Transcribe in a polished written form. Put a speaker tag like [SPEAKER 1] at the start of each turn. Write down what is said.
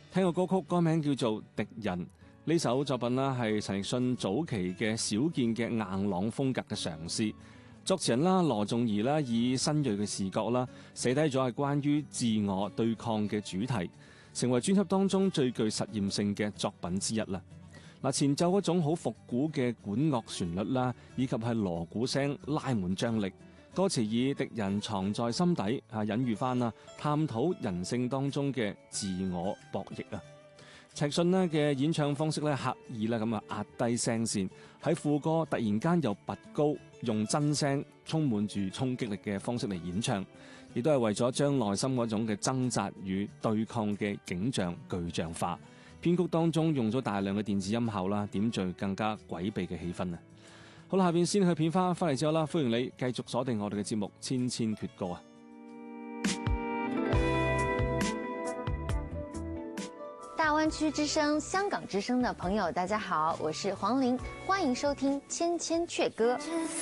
[SPEAKER 1] 聽個歌曲，歌名叫做《敵人》。呢首作品啦係陳奕迅早期嘅少見嘅硬朗風格嘅嘗試。作詞人啦羅仲儀啦以新銳嘅視覺啦寫低咗係關於自我對抗嘅主題，成為專輯當中最具實驗性嘅作品之一啦。嗱，前奏嗰種好復古嘅管樂旋律啦，以及係鑼鼓聲拉滿張力。歌詞以敵人藏在心底隱喻翻啦，探討人性當中嘅自我博弈啊。陳奕迅嘅演唱方式咧刻意啦咁壓低聲線，喺副歌突然間又拔高，用真聲充滿住衝擊力嘅方式嚟演唱，亦都係為咗將內心嗰種嘅掙扎與對抗嘅景象具象化。編曲當中用咗大量嘅電子音效啦，點綴更加詭秘嘅氣氛啊！好啦，下邊先去片花翻嚟之後啦，歡迎你繼續鎖定我哋嘅節目《千千闕歌》啊！
[SPEAKER 2] 大灣區之聲、香港之聲的朋友，大家好，我是黃玲，歡迎收聽《千千闕歌》。